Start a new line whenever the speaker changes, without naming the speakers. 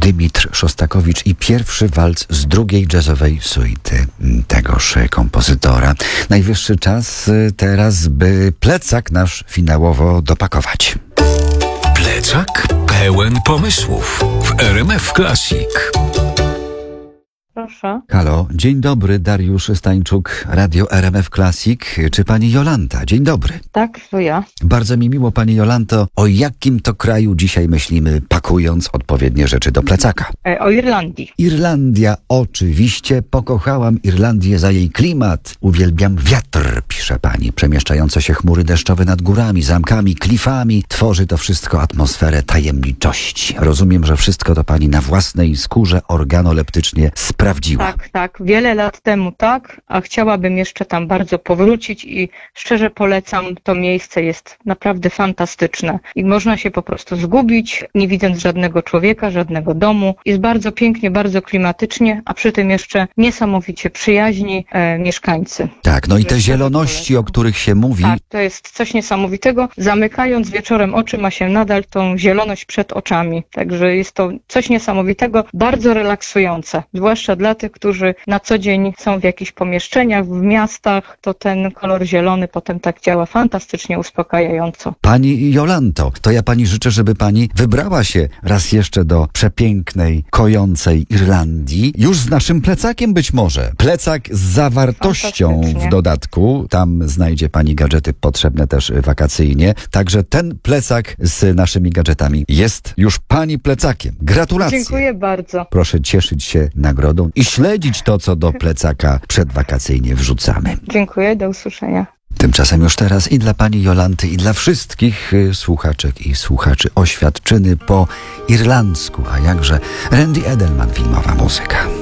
Dymitr Szostakowicz i pierwszy walc z drugiej jazzowej suity tegoż kompozytora. Najwyższy czas teraz, by plecak nasz finałowo dopakować.
Plecak pełen pomysłów w RMF Classic.
Proszę.
Halo, dzień dobry, Dariusz Stańczuk, Radio RMF Classic. Czy pani Jolanta? Dzień dobry.
Tak, to ja.
Bardzo mi miło, pani Jolanto. O jakim to kraju dzisiaj myślimy, pakując odpowiednie rzeczy do plecaka?
O Irlandii.
Irlandia, oczywiście. Pokochałam Irlandię za jej klimat. Uwielbiam wiatr, pisze pani. Przemieszczające się chmury deszczowe nad górami, zamkami, klifami. Tworzy to wszystko atmosferę tajemniczości. Rozumiem, że wszystko to pani na własnej skórze organoleptycznie sprawdziła.
Tak. Wiele lat temu tak, a chciałabym jeszcze tam bardzo powrócić i szczerze polecam. To miejsce jest naprawdę fantastyczne i można się po prostu zgubić, nie widząc żadnego człowieka, żadnego domu. Jest bardzo pięknie, bardzo klimatycznie, a przy tym jeszcze niesamowicie przyjaźni mieszkańcy.
Tak, no i te zieloności, o których się mówi.
Tak, to jest coś niesamowitego. Zamykając wieczorem oczy, ma się nadal tą zieloność przed oczami. Także jest to coś niesamowitego, bardzo relaksujące. Zwłaszcza dla tych, którzy na co dzień są w jakichś pomieszczeniach, w miastach, to ten kolor zielony potem tak działa fantastycznie uspokajająco.
Pani Jolanto, to ja pani życzę, żeby pani wybrała się raz jeszcze do przepięknej, kojącej Irlandii. Już z naszym plecakiem być może. Plecak z zawartością w dodatku. Tam znajdzie pani gadżety potrzebne też wakacyjnie. Także ten plecak z naszymi gadżetami jest już pani plecakiem. Gratulacje.
Dziękuję bardzo.
Proszę cieszyć się nagrodą i śledzić to, co do plecaka przedwakacyjnie wrzucamy.
Dziękuję, do usłyszenia.
Tymczasem już teraz i dla pani Jolanty, i dla wszystkich słuchaczek i słuchaczy oświadczyny po irlandzku, a jakże Randy Edelman, filmowa muzyka.